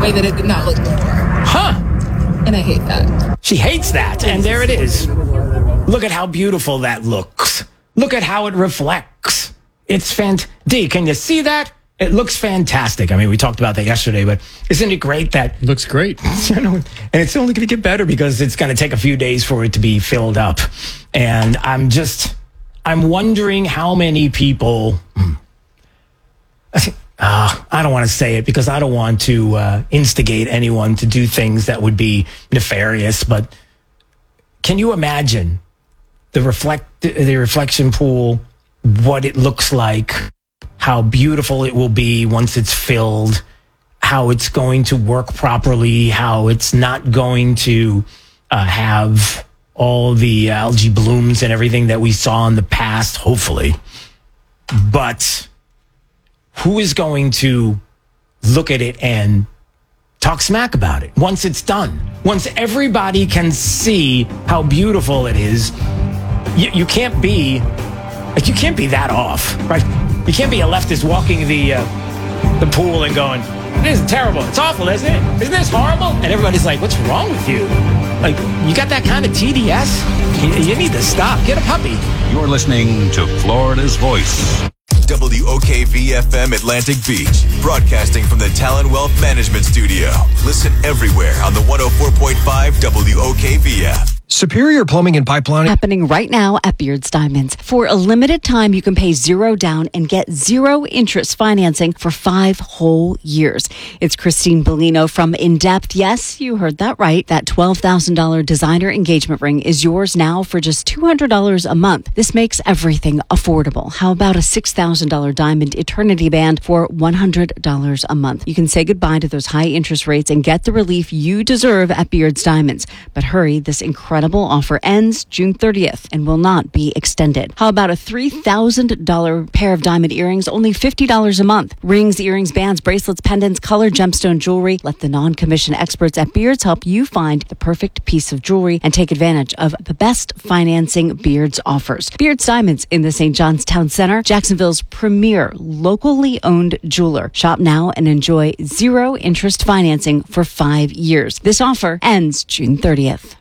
way that it did not look before. Huh. And I hate that. She hates that. And there it is. Look at how beautiful that looks. Look at how it reflects. It's D, can you see that? It looks fantastic. I mean, we talked about that yesterday, but isn't it great that... Looks great. And it's only going to get better because it's going to take a few days for it to be filled up. And I'm wondering how many people... I don't want to say it because I don't want to instigate anyone to do things that would be nefarious, but can you imagine the reflection pool, what it looks like, how beautiful it will be once it's filled, how it's going to work properly, how it's not going to have all the algae blooms and everything that we saw in the past, hopefully. But who is going to look at it and talk smack about it once it's done? Once everybody can see how beautiful it is, you can't be that off, right? You can't be a leftist walking the pool and going, "This is terrible. It's awful, isn't it? Isn't this horrible?" And everybody's like, "What's wrong with you? Like, you got that kind of TDS? You need to stop. Get a puppy." You're listening to Florida's Voice. WOKV-FM Atlantic Beach, broadcasting from the Talon Wealth Management Studio. Listen everywhere on the 104.5 WOKV app. Superior Plumbing and Pipeline. Happening right now at Beards Diamonds. For a limited time, you can pay $0 down and get 0 interest financing for 5 whole years. It's Christine Bellino from In Depth. Yes, you heard that right. That $12,000 designer engagement ring is yours now for just $200 a month. This makes everything affordable. How about a $6,000 diamond eternity band for $100 a month? You can say goodbye to those high interest rates and get the relief you deserve at Beards Diamonds. But hurry, this incredible offer ends June 30th and will not be extended. How about a $3,000 pair of diamond earrings, only $50 a month? Rings, earrings, bands, bracelets, pendants, colored gemstone jewelry. Let the non-commissioned experts at Beards help you find the perfect piece of jewelry and take advantage of the best financing Beards offers. Beards Diamonds in the St. John's Town Center, Jacksonville's premier locally owned jeweler. Shop now and enjoy 0 interest financing for 5 years. This offer ends June 30th.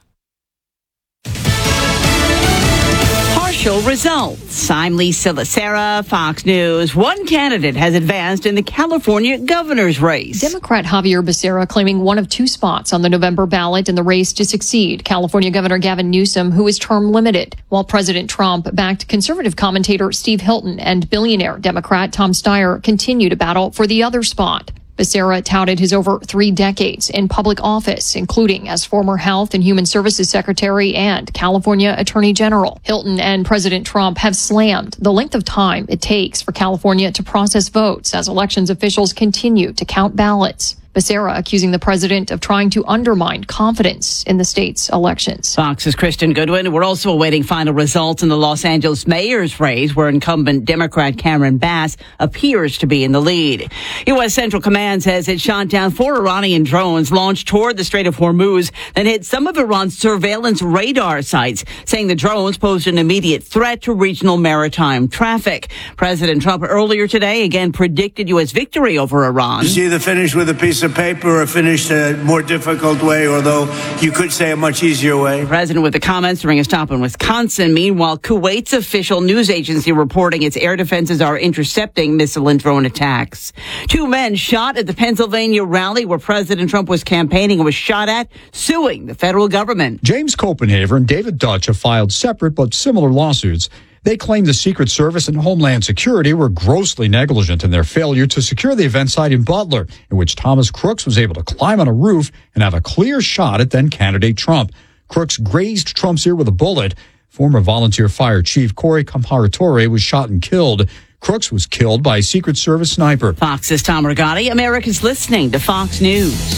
Partial results. I'm Lisa Lacera, Fox News. One candidate has advanced in the California governor's race. Democrat Javier Becerra claiming one of 2 spots on the November ballot in the race to succeed California Governor Gavin Newsom, who is term limited, while President Trump backed conservative commentator Steve Hilton and billionaire Democrat Tom Steyer continue to battle for the other spot. Becerra touted his over 3 decades in public office, including as former Health and Human Services Secretary and California Attorney General. Hilton and President Trump have slammed the length of time it takes for California to process votes as elections officials continue to count ballots. Becerra accusing the president of trying to undermine confidence in the state's elections. Fox's Kristen Goodwin. We're also awaiting final results in the Los Angeles mayor's race, where incumbent Democrat Cameron Bass appears to be in the lead. U.S. Central Command says it shot down 4 Iranian drones launched toward the Strait of Hormuz that hit some of Iran's surveillance radar sites, saying the drones posed an immediate threat to regional maritime traffic. President Trump earlier today again predicted U.S. victory over Iran. It's either finished with a piece of paper or finished a more difficult way, although you could say a much easier way. The president with the comments during a stop in Wisconsin. Meanwhile, Kuwait's official news agency reporting its air defenses are intercepting missile and drone attacks. 2 men shot at the Pennsylvania rally where President Trump was campaigning and was shot at, suing the federal government. James Copenhaver and David Dutch have filed separate but similar lawsuits. They claim the Secret Service and Homeland Security were grossly negligent in their failure to secure the event site in Butler, in which Thomas Crooks was able to climb on a roof and have a clear shot at then-candidate Trump. Crooks grazed Trump's ear with a bullet. Former volunteer fire chief Corey Comparatore was shot and killed. Crooks was killed by a Secret Service sniper. Fox's Tom Rigotti. America's listening to Fox News.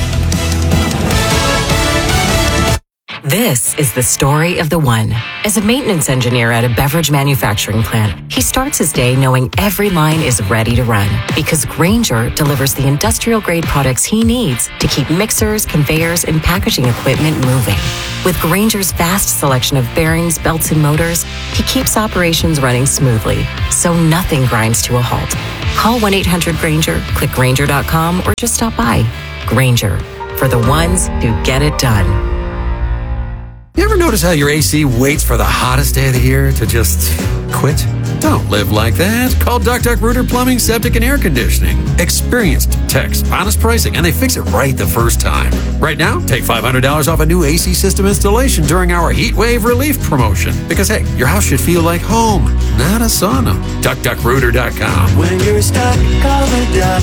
This is the story of the one. As a maintenance engineer at a beverage manufacturing plant, he starts his day knowing every line is ready to run because Grainger delivers the industrial-grade products he needs to keep mixers, conveyors, and packaging equipment moving. With Grainger's vast selection of bearings, belts, and motors, he keeps operations running smoothly, so nothing grinds to a halt. Call 1-800-GRAINGER, click Grainger.com, or just stop by. Grainger, for the ones who get it done. You ever notice how your AC waits for the hottest day of the year to just quit? Don't live like that. Call Duck Rooter Plumbing, Septic, and Air Conditioning. Experienced techs, honest pricing, and they fix it right the first time. Right now, take $500 off a new AC system installation during our Heat Wave Relief promotion. Because, hey, your house should feel like home, not a sauna. DuckDuckRooter.com. When you're stuck, call the Duck.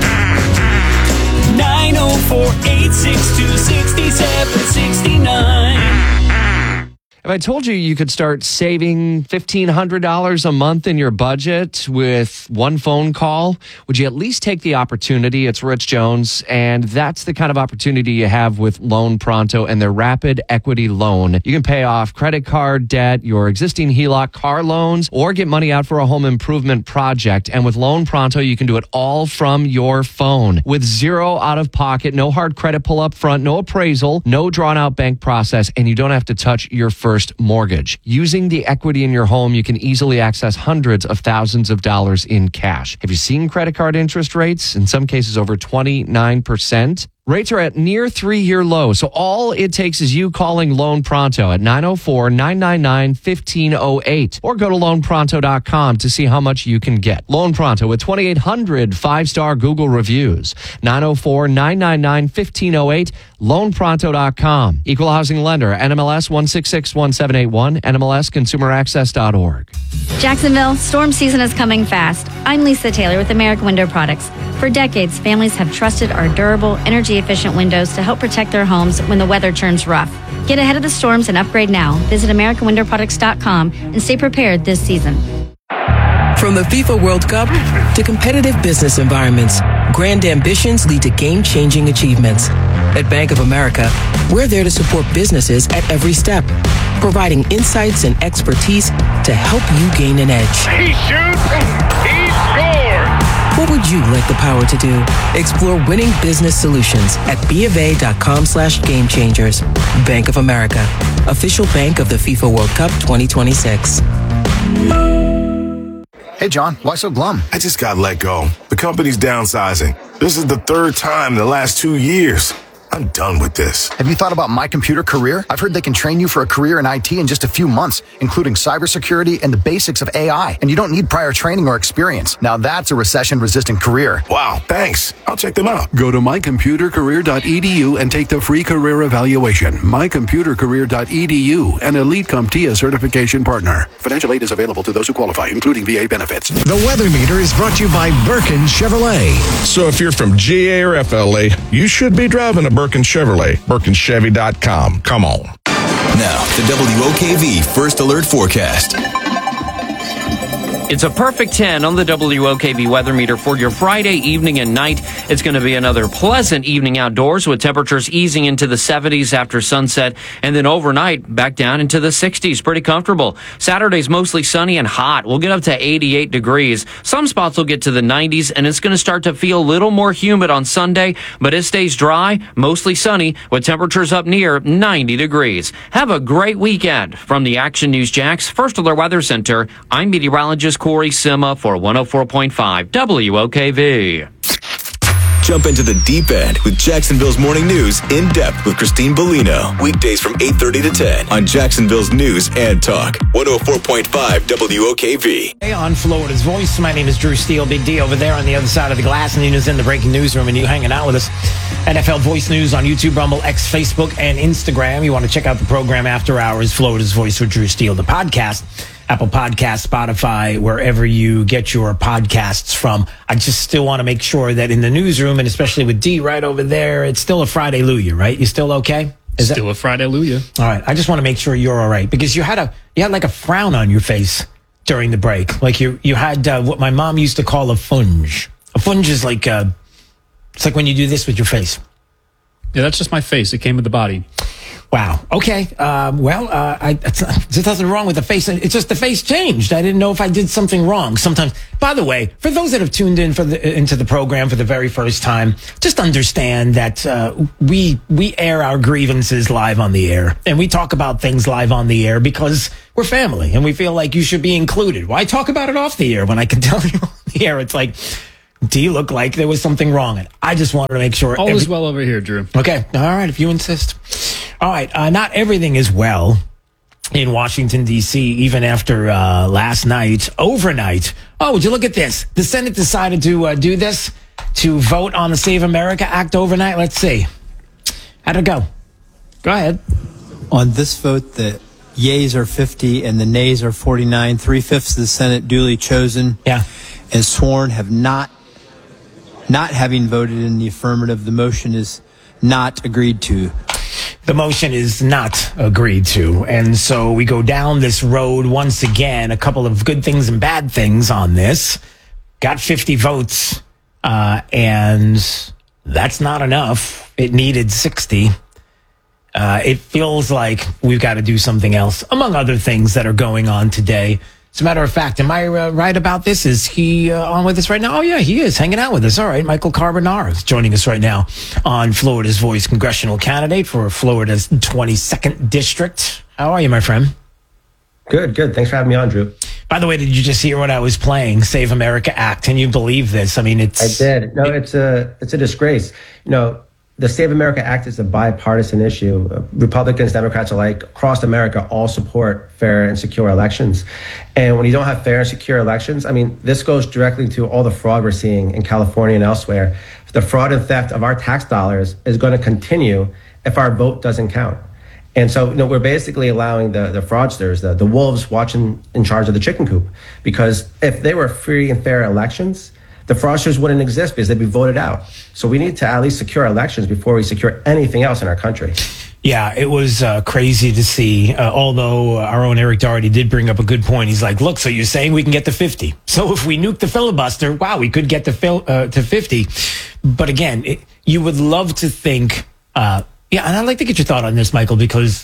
904-862-6769. If I told you you could start saving $1,500 a month in your budget with one phone call, would you at least take the opportunity? It's Rich Jones, and that's the kind of opportunity you have with Loan Pronto and their Rapid Equity Loan. You can pay off credit card debt, your existing HELOC car loans, or get money out for a home improvement project. And with Loan Pronto, you can do it all from your phone with zero out of pocket, no hard credit pull up front, no appraisal, no drawn out bank process, and you don't have to touch your first mortgage. Using the equity in your home, you can easily access hundreds of thousands of dollars in cash. Have you seen credit card interest rates? In some cases, over 29%. Rates are at near 3-year lows, so all it takes is you calling Loan Pronto at 904-999-1508 or go to loanpronto.com to see how much you can get. Loan Pronto with 2,800 5-star Google reviews. 904-999-1508, loanpronto.com. Equal housing lender, NMLS 1661781, NMLSconsumeraccess.org. Jacksonville, storm season is coming fast. I'm Lisa Taylor with American Window Products. For decades, families have trusted our durable, energy-efficient windows to help protect their homes when the weather turns rough. Get ahead of the storms and upgrade now. Visit AmericanWindowProducts.com and stay prepared this season. From the FIFA World Cup to competitive business environments, grand ambitions lead to game-changing achievements. At Bank of America, we're there to support businesses at every step, providing insights and expertise to help you gain an edge. He shoots, he scores! What would you like the power to do? Explore winning business solutions at BofA.com/gamechangers. Bank of America, official bank of the FIFA World Cup 2026. Hey, John, why so glum? I just got let go. The company's downsizing. This is the third time in the last 2 years. I'm done with this. Have you thought about My Computer Career? I've heard they can train you for a career in IT in just a few months, including cybersecurity and the basics of AI. And you don't need prior training or experience. Now that's a recession-resistant career. Wow, thanks. I'll check them out. Go to mycomputercareer.edu and take the free career evaluation. Mycomputercareer.edu, an Elite CompTIA certification partner. Financial aid is available to those who qualify, including VA benefits. The Weather Meter is brought to you by Birkin Chevrolet. So if you're from GA or FLA, you should be driving a Birkin Chevrolet. BirkinChevy.com. Come on. Now, the WOKV First Alert Forecast. It's a perfect 10 on the WOKV weather meter for your Friday evening and night. It's going to be another pleasant evening outdoors with temperatures easing into the 70s after sunset and then overnight back down into the 60s. Pretty comfortable. Saturday's mostly sunny and hot. We'll get up to 88 degrees. Some spots will get to the 90s and it's going to start to feel a little more humid on Sunday, but it stays dry, mostly sunny with temperatures up near 90 degrees. Have a great weekend. From the Action News Jax First Alert Weather Center, I'm meteorologist Corey Sima for 104.5 WOKV. Jump into the deep end with Jacksonville's Morning News in depth with Christine Bellino. Weekdays from 8:30 to 10 on Jacksonville's News and Talk. 104.5 WOKV. Hey, on Florida's Voice, my name is Drew Steele. Big D over there on the other side of the glass. And Nina's in the breaking newsroom and you hanging out with us. NFL Voice News on YouTube, Rumble, X, Facebook, and Instagram. You want to check out the program After Hours, Florida's Voice with Drew Steele, the podcast. Apple Podcasts, Spotify, wherever you get your podcasts from. I just still want to make sure that in the newsroom, and especially with D right over there, it's still a Friday-luya, right? You still okay? Still a Friday-luya. All right. I just want to make sure you're all right because you had like a frown on your face during the break. Like you had what my mom used to call a funge. A funge is like, it's like when you do this with your face. Yeah, that's just my face. It came with the body. Wow. Okay. There's nothing wrong with the face. It's just the face changed. I didn't know if I did something wrong. Sometimes, by the way, for those that have tuned in into the program for the very first time, just understand that we air our grievances live on the air, and we talk about things live on the air because we're family, and we feel like you should be included. Why talk about it off the air when I can tell you on the air? It's like, D looked like there was something wrong. And I just wanted to make sure. All is well over here, Drew. Okay. All right. If you insist. All right. Not everything is well in Washington, D.C., even after last night, overnight. Oh, would you look at this? The Senate decided to do this, to vote on the Save America Act overnight. Let's see. How'd it go? Go ahead. On this vote, the yeas are 50 and the nays are 49. 3/5 of the Senate duly chosen and sworn have not having voted in the affirmative. The motion is not agreed to. The motion is not agreed to. And so we go down this road once again, a couple of good things and bad things on this. Got 50 votes, and that's not enough. It needed 60. It feels like we've got to do something else, among other things that are going on today. As a matter of fact, am I right about this? Is he on with us right now? Oh, yeah, he is hanging out with us. All right, Michael Carbonaro is joining us right now on Florida's Voice, congressional candidate for Florida's 22nd District. How are you, my friend? Good. Thanks for having me on, Drew. By the way, did you just hear what I was playing? Save America Act. Can you believe this? I mean, it's... I did. No, it's a disgrace. You know, the Save America Act is a bipartisan issue. Republicans, Democrats alike, across America, all support fair and secure elections. And when you don't have fair and secure elections, I mean, this goes directly to all the fraud we're seeing in California and elsewhere. The fraud and theft of our tax dollars is going to continue if our vote doesn't count. And so, you know, we're basically allowing the fraudsters, the wolves watching in charge of the chicken coop. Because if they were free and fair elections, the fraudsters wouldn't exist because they'd be voted out. So we need to at least secure elections before we secure anything else in our country. Yeah, it was crazy to see, although our own Eric Doherty did bring up a good point. He's like, look, so you're saying we can get to 50. So if we nuke the filibuster, wow, we could get to 50. But again, you would love to think... yeah, and I'd like to get your thought on this, Michael, because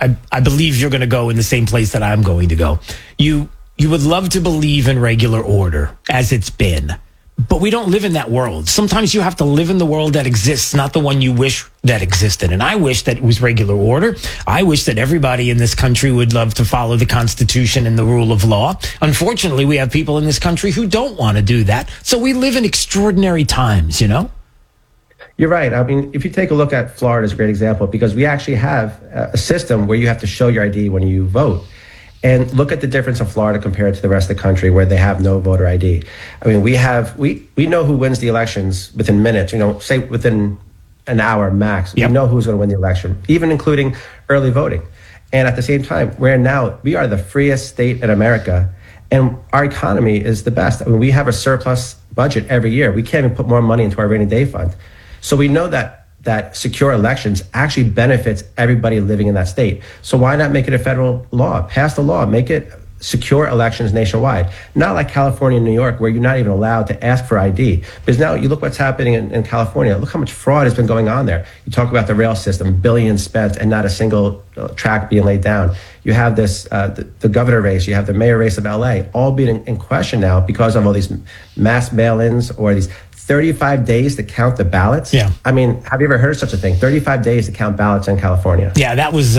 I believe you're going to go in the same place that I'm going to go. You would love to believe in regular order, as it's been. But we don't live in that world. Sometimes you have to live in the world that exists, not the one you wish that existed. And I wish that it was regular order. I wish that everybody in this country would love to follow the Constitution and the rule of law. Unfortunately, we have people in this country who don't want to do that. So we live in extraordinary times, you know? You're right. I mean, if you take a look at Florida as a great example, because we actually have a system where you have to show your ID when you vote. And look at the difference in Florida compared to the rest of the country where they have no voter ID. I mean, we know who wins the elections within minutes, you know, say within an hour max. Yep. We know who's going to win the election, even including early voting. And at the same time, we are the freest state in America, and our economy is the best. I mean, we have a surplus budget every year. We can't even put more money into our rainy day fund. So we know that secure elections actually benefits everybody living in that state. So why not make it a federal law? Pass the law, make it secure elections nationwide. Not like California and New York, where you're not even allowed to ask for ID. Because now you look what's happening in California. Look how much fraud has been going on there. You talk about the rail system, billions spent and not a single track being laid down. You have this, the governor race, you have the mayor race of LA, all being in question now because of all these mass mail-ins or these 35 days to count the ballots. Yeah. I mean, have you ever heard of such a thing? 35 days to count ballots in California. Yeah, that was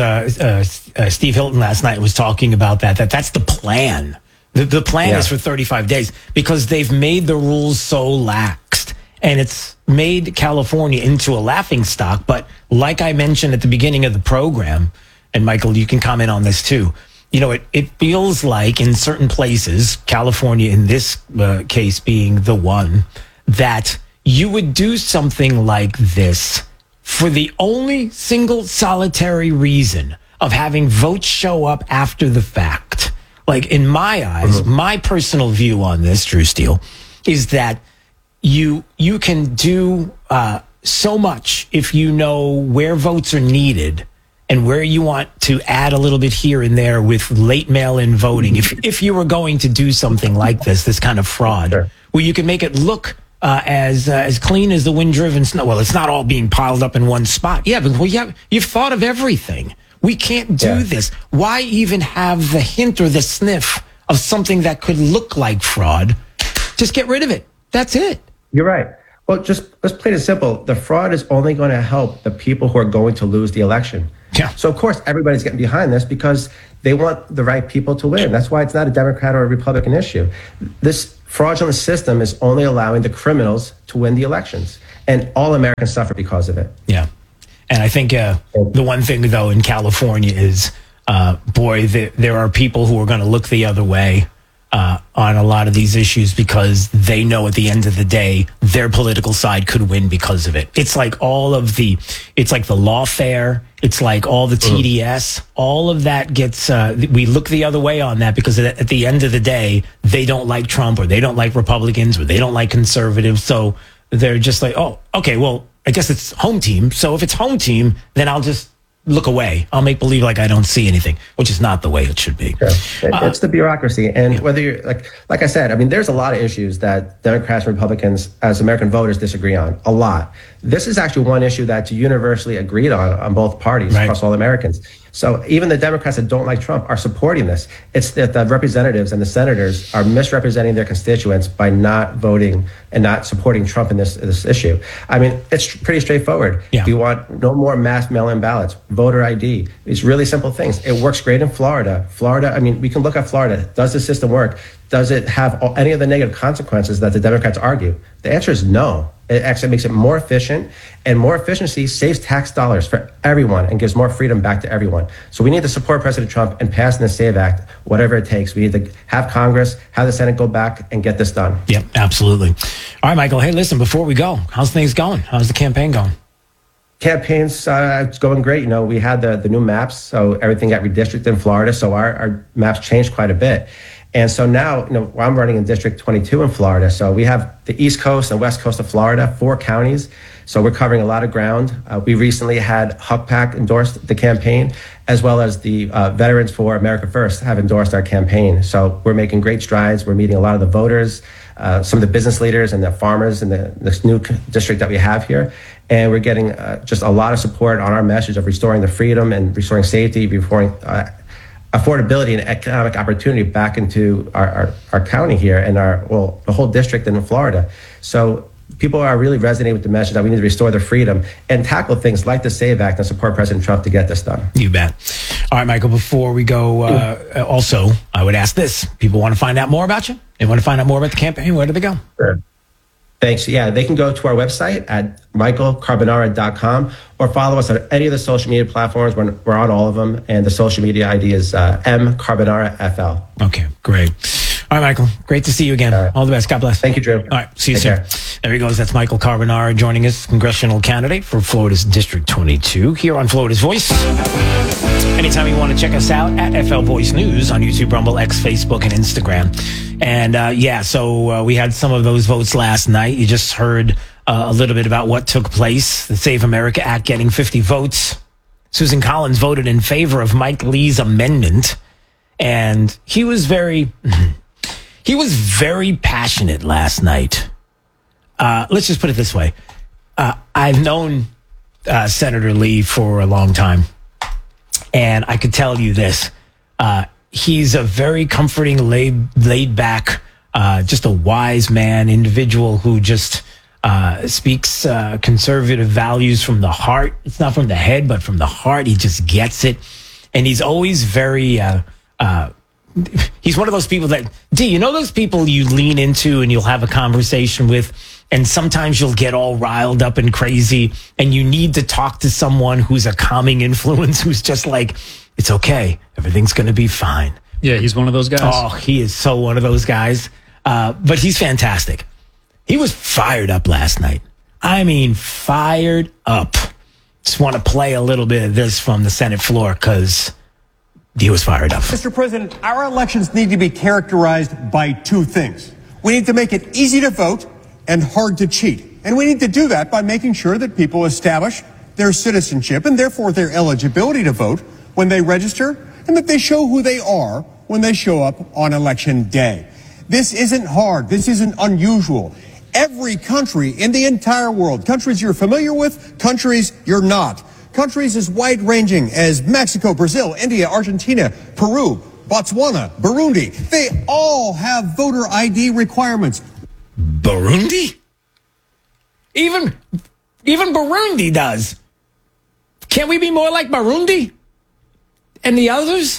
Steve Hilton last night was talking about that. That's the plan. The plan is for 35 days because they've made the rules so laxed. And it's made California into a laughingstock. But like I mentioned at the beginning of the program, and Michael, you can comment on this too, you know, it feels like in certain places, California in this case being the one, that you would do something like this for the only single solitary reason of having votes show up after the fact. Like in my eyes, my personal view on this, Drew Steele, is that you can do so much if you know where votes are needed and where you want to add a little bit here and there with late mail-in voting. If you were going to do something like this kind of fraud, where you can make it look as clean as the wind-driven snow. Well, it's not all being piled up in one spot. Yeah, but you've thought of everything. We can't do this. Why even have the hint or the sniff of something that could look like fraud? Just get rid of it. That's it. You're right. Well, just let's play it simple. The fraud is only going to help the people who are going to lose the election. Yeah. So, of course, everybody's getting behind this because They want the right people to win. That's why it's not a Democrat or a Republican issue. This fraudulent system is only allowing the criminals to win the elections, and all Americans suffer because of it. Yeah. And I think the one thing, though, in California is, there are people who are going to look the other way on a lot of these issues because they know at the end of the day, their political side could win because of it. It's like it's like the lawfare. It's like all the TDS, all of that gets, we look the other way on that because at the end of the day, they don't like Trump or they don't like Republicans or they don't like conservatives. So they're just like, oh, okay, well, I guess it's home team. So if it's home team, then I'll just look away. I'll make believe like I don't see anything, which is not the way it should be. Sure. It's the bureaucracy. And whether you're like I said, I mean, there's a lot of issues that Democrats and Republicans as American voters disagree on, a lot. This is actually one issue that's universally agreed on both parties across all Americans. So even the Democrats that don't like Trump are supporting this. It's that the representatives and the senators are misrepresenting their constituents by not voting and not supporting Trump in this issue. I mean, it's pretty straightforward. Yeah. We want no more mass mail-in ballots, voter ID. These really simple things. It works great in Florida. I mean, we can look at Florida. Does the system work? Does it have any of the negative consequences that the Democrats argue? The answer is no. It actually makes it more efficient, and more efficiency saves tax dollars for everyone and gives more freedom back to everyone. So we need to support President Trump and pass the SAVE Act, whatever it takes. We need to have Congress, have the Senate go back and get this done. Yep, absolutely. All right, Michael. Hey, listen, before we go, how's things going? How's the campaign going? Campaign's it's going great. You know, we had the new maps, so everything got redistricted in Florida, so our maps changed quite a bit. And so now, I'm running in District 22 in Florida. So we have the East Coast and West Coast of Florida, 4 counties. So we're covering a lot of ground. We recently had HuckPAC endorse the campaign, as well as the Veterans for America First have endorsed our campaign. So we're making great strides. We're meeting a lot of the voters, some of the business leaders and the farmers in this new district that we have here. And we're getting just a lot of support on our message of restoring the freedom and restoring safety, restoring affordability and economic opportunity back into our county here and the whole district in Florida. So people are really resonating with the message that we need to restore the freedom and tackle things like the SAVE Act and support President Trump to get this done. You bet. All right, Michael, before we go, also, I would ask this. People want to find out more about you? They want to find out more about the campaign? Where do they go? Sure. Thanks. Yeah, they can go to our website at michaelcarbonara.com or follow us on any of the social media platforms. We're on all of them, and the social media ID is mcarbonarafl. Okay, great. All right, Michael, great to see you again. All the best. God bless. Thank you, Drew. All right, see you Take soon. care. There he goes. That's Michael Carbonara joining us, congressional candidate for Florida's District 22 here on Florida's Voice. Anytime you want to check us out at FL Voice News on YouTube, Rumble, X, Facebook, and Instagram. And so we had some of those votes last night. You just heard a little bit about what took place. The Save America Act getting 50 votes. Susan Collins voted in favor of Mike Lee's amendment. And he was very passionate last night. Let's just put it this way. I've known Senator Lee for a long time. And I could tell you this. He's a very comforting, laid back, just a wise man, individual who just speaks conservative values from the heart. It's not from the head, but from the heart. He just gets it. And he's always very, he's one of those people that, you know those people you lean into and you'll have a conversation with, and sometimes you'll get all riled up and crazy, and you need to talk to someone who's a calming influence, who's just like, it's okay. Everything's going to be fine. Yeah, he's one of those guys. Oh, he is so one of those guys. But he's fantastic. He was fired up last night. I mean, fired up. Just want to play a little bit of this from the Senate floor because he was fired up. Mr. President, our elections need to be characterized by 2 things. We need to make it easy to vote and hard to cheat. And we need to do that by making sure that people establish their citizenship and therefore their eligibility to vote when they register, and that they show who they are when they show up on election day. This isn't hard. This isn't unusual. Every country in the entire world, countries you're familiar with, countries you're not, countries as wide-ranging as Mexico, Brazil, India, Argentina, Peru, Botswana, Burundi, they all have voter ID requirements. Burundi? Even Burundi does. Can't we be more like Burundi and the others?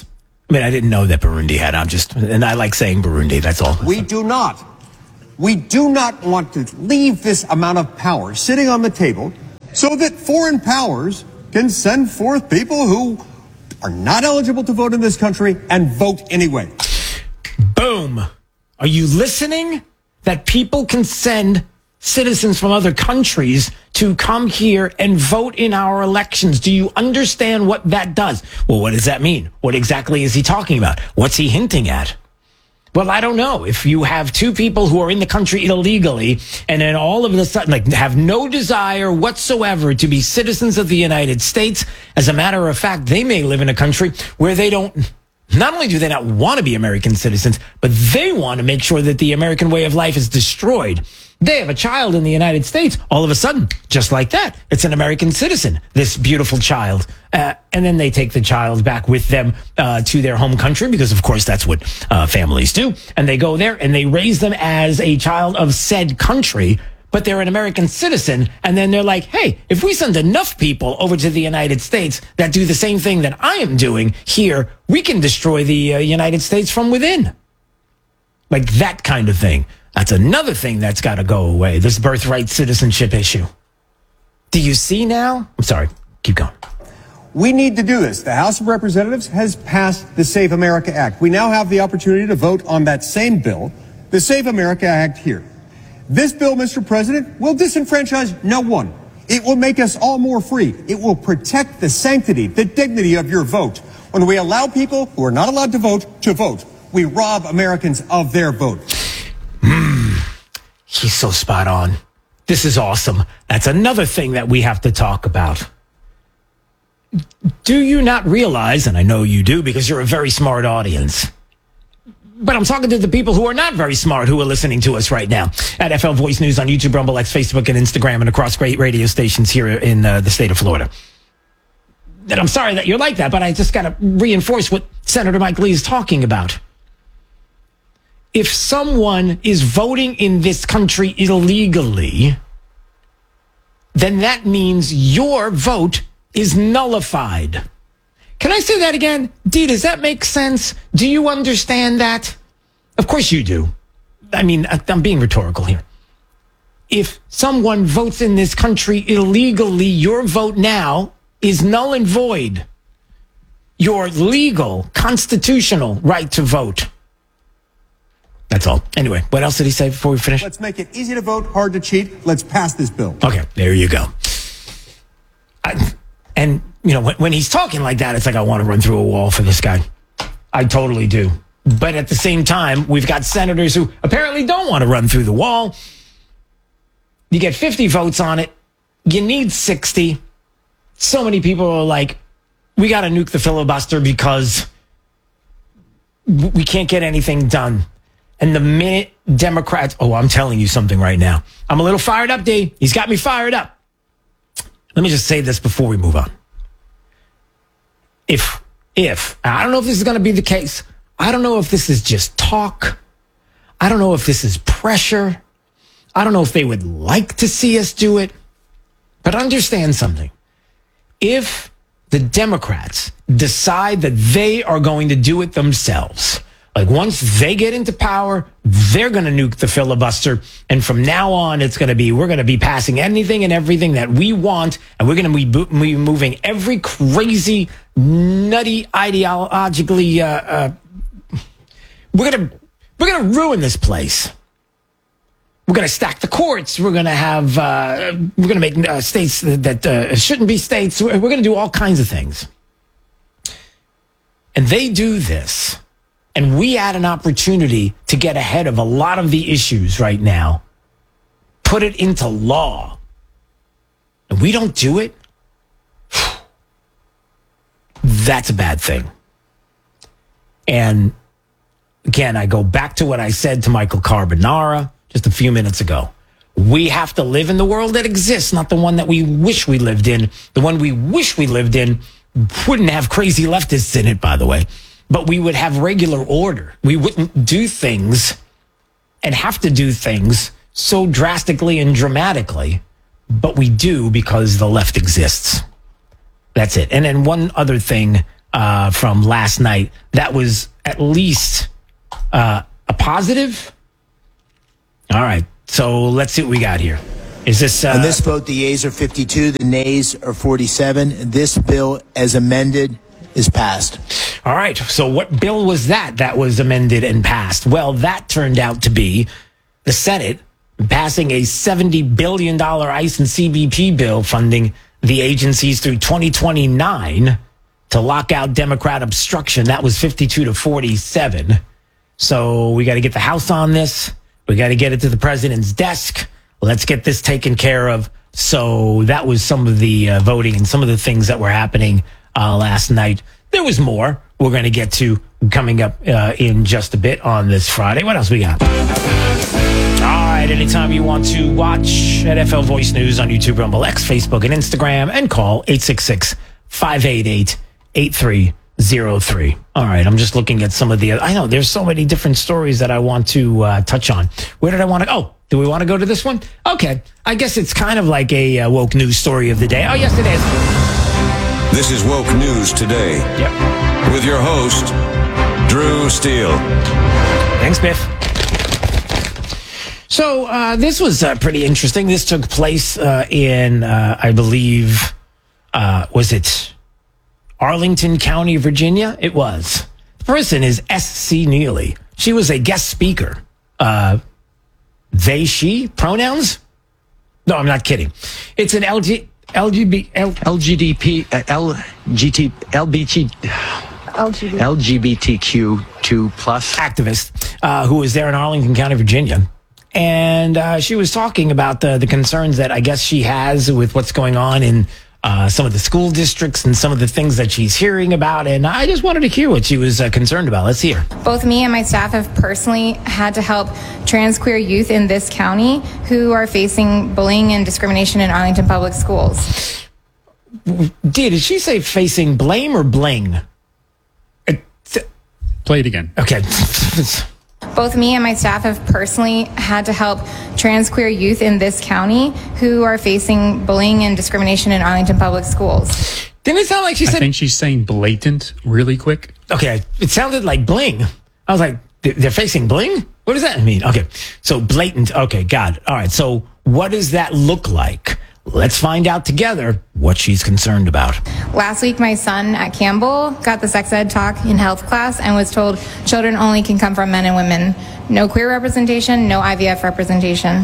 I mean, I didn't know that Burundi had. And I like saying Burundi. That's all. We do not want to leave this amount of power sitting on the table so that foreign powers can send forth people who are not eligible to vote in this country and vote anyway. Boom. Are you listening? That people can send citizens from other countries to come here and vote in our elections. Do you understand what that does? Well, what does that mean? What exactly is he talking about? What's he hinting at? Well, I don't know. If you have two people who are in the country illegally and then all of a sudden have no desire whatsoever to be citizens of the United States, as a matter of fact, they may live in a country where they don't, not only do they not want to be American citizens, but they want to make sure that the American way of life is destroyed. They have a child in the United States. All of a sudden, just like that, it's an American citizen, this beautiful child. And then they take the child back with them to their home country because, of course, that's what families do. And they go there and they raise them as a child of said country, but they're an American citizen. And then they're like, hey, if we send enough people over to the United States that do the same thing that I am doing here, we can destroy the United States from within. Like that kind of thing. That's another thing that's got to go away, this birthright citizenship issue. Do you see now? I'm sorry. Keep going. We need to do this. The House of Representatives has passed the Save America Act. We now have the opportunity to vote on that same bill, the Save America Act here. This bill, Mr. President, will disenfranchise no one. It will make us all more free. It will protect the sanctity, the dignity of your vote. When we allow people who are not allowed to vote, we rob Americans of their vote. He's so spot on. This is awesome. That's another thing that we have to talk about. Do you not realize, and I know you do because you're a very smart audience, but I'm talking to the people who are not very smart who are listening to us right now at FL Voice News on YouTube, Rumble, X, Facebook, and Instagram, and across great radio stations here in the state of Florida. And I'm sorry that you're like that, but I just got to reinforce what Senator Mike Lee is talking about. If someone is voting in this country illegally, then that means your vote is nullified. Can I say that again? Dee, does that make sense? Do you understand that? Of course you do. I mean, I'm being rhetorical here. If someone votes in this country illegally, your vote now is null and void. Your legal, constitutional right to vote. That's all. Anyway, what else did he say before we finish? Let's make it easy to vote, hard to cheat. Let's pass this bill. Okay, there you go. And, you know, when he's talking like that, it's like I want to run through a wall for this guy. I totally do. But at the same time, we've got senators who apparently don't want to run through the wall. You get 50 votes on it. You need 60. So many people are like, we got to nuke the filibuster because we can't get anything done. And the minute Democrats, I'm telling you something right now. I'm a little fired up, D. He's got me fired up. Let me just say this before we move on. If, I don't know if this is going to be the case. I don't know if this is just talk. I don't know if this is pressure. I don't know if they would like to see us do it. But understand something. If the Democrats decide that they are going to do it themselves, like once they get into power, they're going to nuke the filibuster. And from now on, we're going to be passing anything and everything that we want. And we're going to be moving every crazy, nutty, ideologically, we're going to ruin this place. We're going to stack the courts. We're going to have, we're going to make states that shouldn't be states. We're going to do all kinds of things. And they do this. And we had an opportunity to get ahead of a lot of the issues right now. Put it into law. And we don't do it. That's a bad thing. And again, I go back to what I said to Michael Carbonara just a few minutes ago. We have to live in the world that exists, not the one that we wish we lived in. The one we wish we lived in wouldn't have crazy leftists in it, by the way. But we would have regular order. We wouldn't do things and have to do things so drastically and dramatically. But we do because the left exists. That's it. And then one other thing from last night. That was at least a positive. All right, so let's see what we got here. Is this on this vote? The yeas are 52, the nays are 47. This bill, as amended, is passed. All right. So what bill was that was amended and passed? Well, that turned out to be the Senate passing a $70 billion ICE and CBP bill funding the agencies through 2029 to lock out Democrat obstruction. That was 52 to 47. So we got to get the House on this. We got to get it to the president's desk. Let's get this taken care of. So that was some of the voting and some of the things that were happening last night. There was more we're going to get to coming up in just a bit on this Friday. What else we got? All right, anytime you want to watch NFL Voice News on YouTube, Rumble, X, Facebook, and Instagram, and call 866-588-8303. All right, I'm just looking at some of the... I know, there's so many different stories that I want to touch on. Where did I want to... Oh, do we want to go to this one? Okay, I guess it's kind of like a woke news story of the day. Oh, yes, it is. This is Woke News Today. Yep. With your host, Drew Steele. Thanks, Biff. So this was pretty interesting. This took place in, I believe, was it Arlington County, Virginia? It was. The person is S.C. Neely. She was a guest speaker. They, she, pronouns? No, I'm not kidding. It's an LGBTQ2 plus activist who was there in Arlington County, Virginia. And she was talking about the concerns that I guess she has with what's going on in some of the school districts and some of the things that she's hearing about. And I just wanted to hear what she was concerned about. Let's hear. Both me and my staff have personally had to help trans queer youth in this county who are facing bullying and discrimination in Arlington Public Schools. Did she say facing blame or bling? Play it again. Okay. Both me and my staff have personally had to help trans queer youth in this county who are facing bullying and discrimination in Arlington Public Schools. Didn't it sound like she said... I think she's saying blatant really quick. Okay, it sounded like bling. I was like, they're facing bling? What does that mean? Okay, so blatant. Okay, got it. All right, so what does that look like? Let's find out together what she's concerned about. Last week, my son at Campbell got the sex ed talk in health class and was told children only can come from men and women. No queer representation, no IVF representation.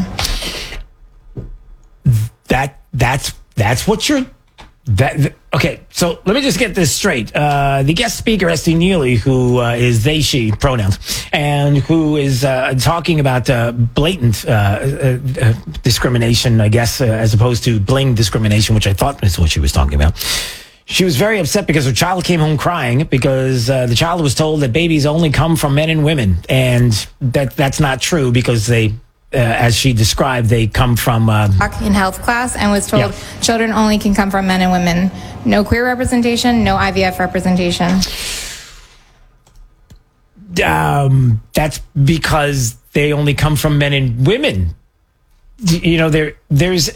That's what you're... Okay, so let me just get this straight. The guest speaker, S.C. Neely, who is they, she pronouns, and who is talking about blatant discrimination, I guess, as opposed to bling discrimination, which I thought was what she was talking about. She was very upset because her child came home crying because the child was told that babies only come from men and women, and that's not true because they... as she described, they come from... in health class and was told children only can come from men and women. No queer representation, no IVF representation. That's because they only come from men and women. You know, there's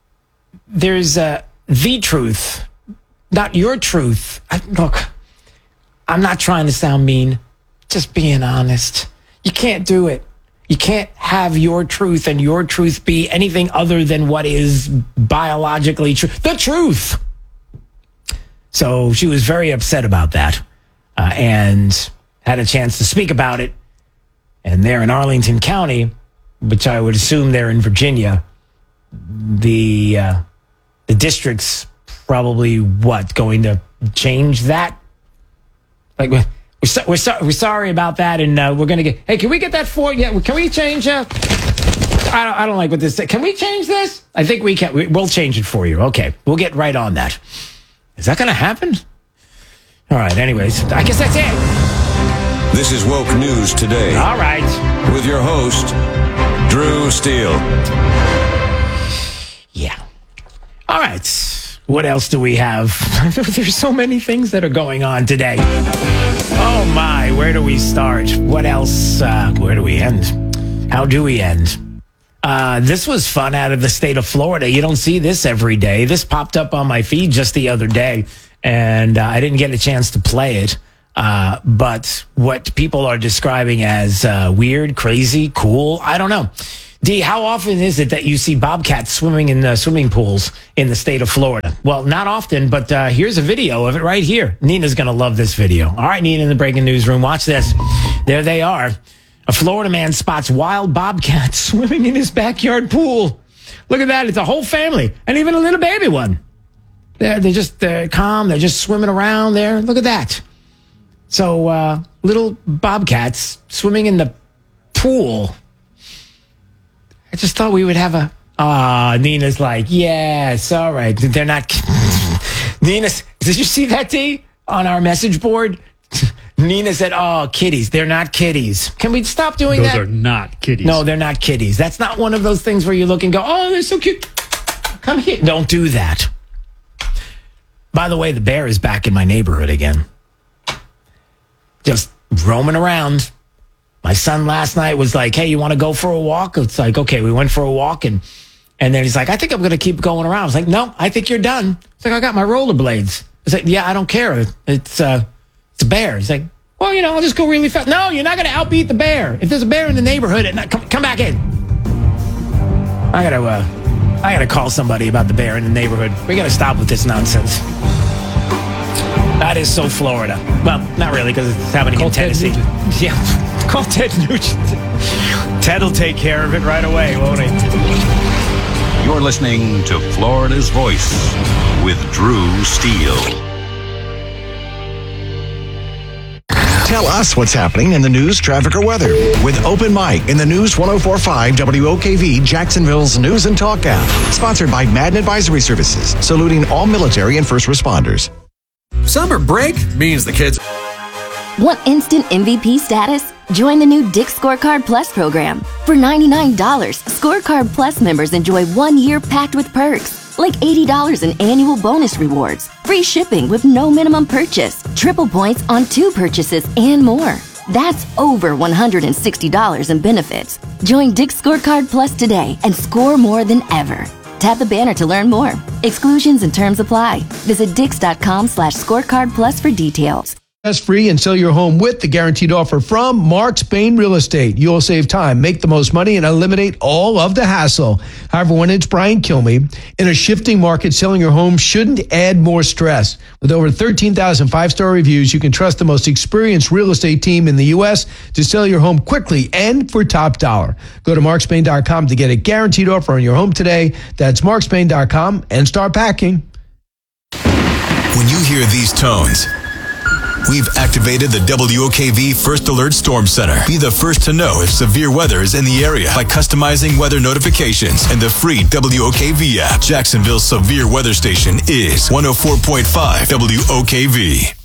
the truth, not your truth. Look, I'm not trying to sound mean, just being honest. You can't do it. You can't have your truth and your truth be anything other than what is biologically true. The truth. So she was very upset about that and had a chance to speak about it. And there in Arlington County, which I would assume they're in Virginia, the district's probably going to change that? Like, we're sorry about that, and we're going to get... Hey, can we get that for... Yeah, can we change... I don't like what this... Can we change this? I think we can. We'll change it for you. Okay, we'll get right on that. Is that going to happen? All right, anyways, I guess that's it. This is Woke News Today. All right. With your host, Drew Steele. Yeah. All right. What else do we have? There's so many things that are going on today. Oh my, where do we start? What else? Where do we end? How do we end? This was fun out of the state of Florida. You don't see this every day. This popped up on my feed just the other day. and I didn't get a chance to play it. But what people are describing as weird, crazy, cool, I don't know. D, how often is it that you see bobcats swimming in swimming pools in the state of Florida? Well, not often, but here's a video of it right here. Nina's going to love this video. All right, Nina in the breaking newsroom, watch this. There they are. A Florida man spots wild bobcats swimming in his backyard pool. Look at that. It's a whole family and even a little baby one. They're just calm. They're just swimming around there. Look at that. So little bobcats swimming in the pool. I just thought we would have Nina's like, yes, all right. They're not. Nina, did you see that, D, on our message board? Nina said, oh, kitties. They're not kitties. Can we stop doing that? Those are not kitties. No, they're not kitties. That's not one of those things where you look and go, oh, they're so cute. Come here. Don't do that. By the way, the bear is back in my neighborhood again. Just roaming around. My son last night was like, hey, you want to go for a walk? It's like, okay, we went for a walk. And then he's like, I think I'm going to keep going around. I was like, no, I think you're done. It's like, I got my rollerblades. It's like, yeah, I don't care. It's a bear. He's like, well, I'll just go really fast. No, you're not going to outbeat the bear. If there's a bear in the neighborhood, come back in. I gotta call somebody about the bear in the neighborhood. We got to stop with this nonsense. That is so Florida. Well, not really, because it's happening in Tennessee. Yeah, call Ted Nugent. Ted will take care of it right away, won't he? You're listening to Florida's Voice with Drew Steele. Tell us what's happening in the news, traffic, or weather with Open Mic in the News 104.5 WOKV Jacksonville's News and Talk app. Sponsored by Madden Advisory Services, saluting all military and first responders. Summer break means the kids. Want instant MVP status? Join the new Dick's Scorecard Plus program. For $99, Scorecard Plus members enjoy 1 year packed with perks, like $80 in annual bonus rewards, free shipping with no minimum purchase, triple points on 2 purchases, and more. That's over $160 in benefits. Join Dick's Scorecard Plus today and score more than ever. Tap the banner to learn more. Exclusions and terms apply. Visit Dix.com/scorecard plus for details. Free and sell your home with the guaranteed offer from Mark Spain Real Estate. You'll save time, make the most money, and eliminate all of the hassle. However, when it's Brian Kilmeade, in a shifting market, selling your home shouldn't add more stress. With over 13,000 5-star reviews, you can trust the most experienced real estate team in the U.S. to sell your home quickly and for top dollar. Go to markspain.com to get a guaranteed offer on your home today. That's markspain.com and start packing. When you hear these tones, we've activated the WOKV First Alert Storm Center. Be the first to know if severe weather is in the area by customizing weather notifications and the free WOKV app. Jacksonville's severe weather station is 104.5 WOKV.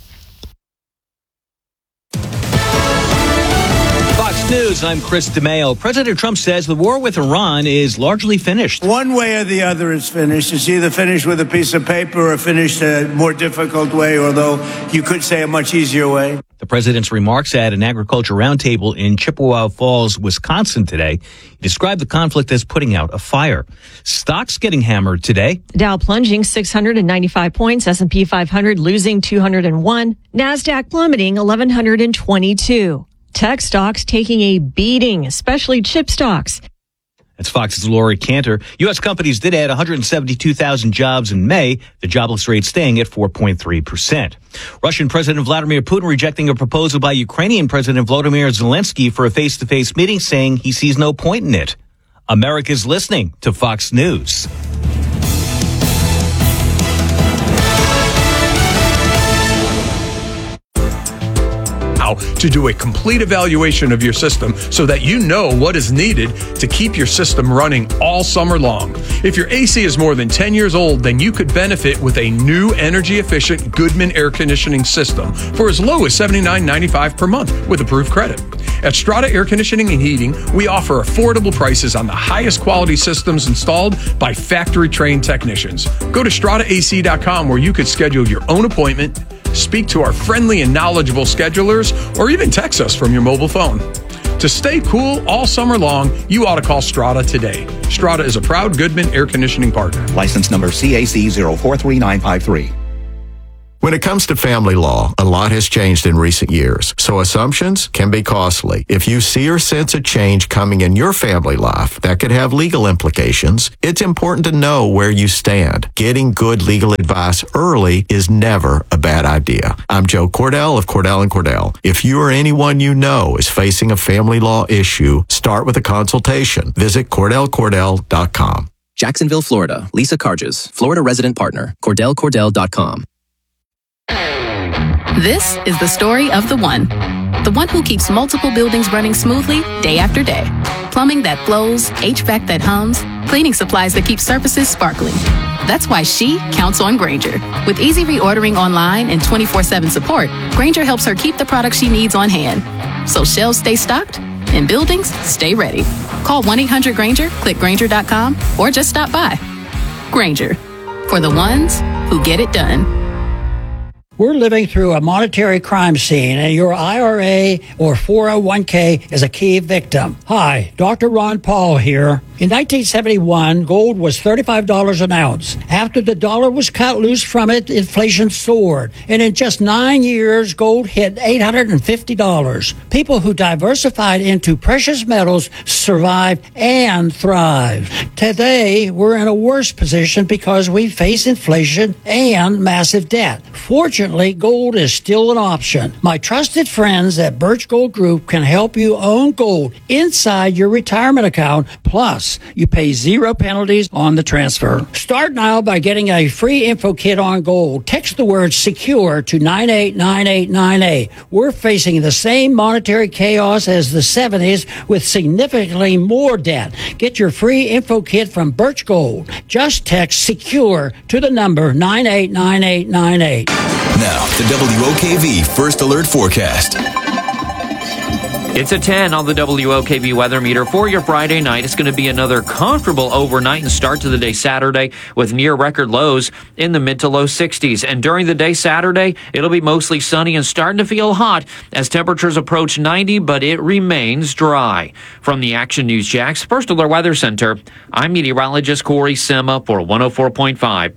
Fox News, I'm Chris DeMeo. President Trump says the war with Iran is largely finished. One way or the other is finished. It's either finished with a piece of paper or finished a more difficult way, although you could say a much easier way. The president's remarks at an agriculture roundtable in Chippewa Falls, Wisconsin today. He described the conflict as putting out a fire. Stocks getting hammered today. Dow plunging 695 points, S&P 500 losing 201, NASDAQ plummeting 1,122. Tech stocks taking a beating, especially chip stocks. That's Fox's Lori Cantor. U.S. companies did add 172,000 jobs in May, the jobless rate staying at 4.3%. Russian President Vladimir Putin rejecting a proposal by Ukrainian President Volodymyr Zelensky for a face-to-face meeting, saying he sees no point in it. America's listening to Fox News. To do a complete evaluation of your system so that you know what is needed to keep your system running all summer long. If your AC is more than 10 years old, then you could benefit with a new energy-efficient Goodman air conditioning system for as low as $79.95 per month with approved credit. At Strata Air Conditioning and Heating, we offer affordable prices on the highest quality systems installed by factory-trained technicians. Go to StrataAC.com where you could schedule your own appointment, speak to our friendly and knowledgeable schedulers, or even text us from your mobile phone. To stay cool all summer long, you ought to call Strata today. Strata is a proud Goodman air conditioning partner. License number CAC 043953. When it comes to family law, a lot has changed in recent years, so assumptions can be costly. If you see or sense a change coming in your family life that could have legal implications, it's important to know where you stand. Getting good legal advice early is never a bad idea. I'm Joe Cordell of Cordell & Cordell. If you or anyone you know is facing a family law issue, start with a consultation. Visit CordellCordell.com. Jacksonville, Florida. Lisa Carges, Florida resident partner. CordellCordell.com. This is the story of the one who keeps multiple buildings running smoothly day after day. Plumbing that flows, HVAC that hums, cleaning supplies that keep surfaces sparkling. That's why she counts on Grainger. With easy reordering online and 24/7 support, Grainger helps her keep the products she needs on hand. So shelves stay stocked and buildings stay ready. Call 1-800-GRAINGER, click Grainger.com, or just stop by. Grainger, for the ones who get it done. We're living through a monetary crime scene, and your IRA or 401k is a key victim. Hi, Dr. Ron Paul here. In 1971, gold was $35 an ounce. After the dollar was cut loose from it, inflation soared. And in just 9 years, gold hit $850. People who diversified into precious metals survived and thrived. Today, we're in a worse position because we face inflation and massive debt. Fortunately, gold is still an option. My trusted friends at Birch Gold Group can help you own gold inside your retirement account. Plus, you pay 0 penalties on the transfer. Start now by getting a free info kit on gold. Text the word SECURE to 989898. We're facing the same monetary chaos as the 70s with significantly more debt. Get your free info kit from Birch Gold. Just text SECURE to the number 989898. Now, the WOKV First Alert Forecast. It's a 10 on the WOKV weather meter for your Friday night. It's going to be another comfortable overnight and start to the day Saturday with near record lows in the mid to low 60s. And during the day Saturday, it'll be mostly sunny and starting to feel hot as temperatures approach 90, but it remains dry. From the Action News Jax First Alert Weather Center, I'm meteorologist Corey Sima for 104.5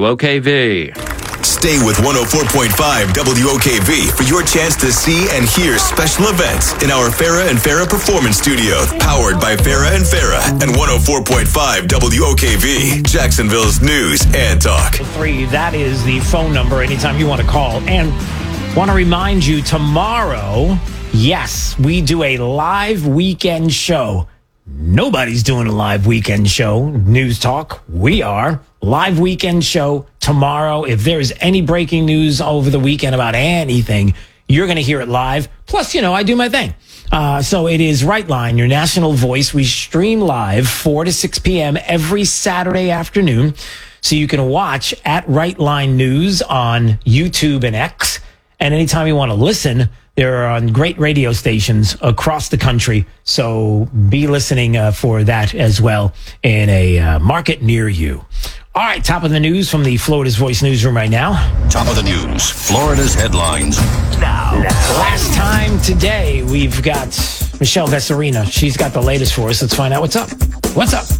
WOKV. Stay with 104.5 WOKV for your chance to see and hear special events in our Farrah and Farrah Performance Studio, powered by Farrah and Farrah and 104.5 WOKV, Jacksonville's news and talk. 3, that is the phone number anytime you want to call. And want to remind you, tomorrow, yes, we do a live weekend show. Nobody's doing a live weekend show. News Talk, we are. Live weekend show tomorrow. If there's any breaking news over the weekend about anything, you're going to hear it live. Plus, I do my thing. So it is Right Line, your national voice. We stream live 4 to 6 p.m. every Saturday afternoon. So you can watch at Right Line News on YouTube and X. And anytime you want to listen, they're on great radio stations across the country. So be listening for that as well in a market near you. All right, top of the news from the Florida's Voice newsroom right now. Top of the news, Florida's headlines now. Last time today, we've got Michelle Vesarina. She's got the latest for us. Let's find out what's up. What's up?